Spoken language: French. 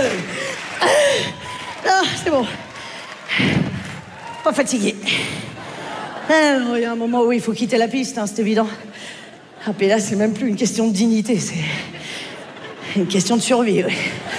Ah, c'est bon. Pas fatigué. Il y a un moment où il faut quitter la piste, hein, c'est évident. Ah, puis là, c'est même plus une question de dignité, c'est une question de survie, ouais.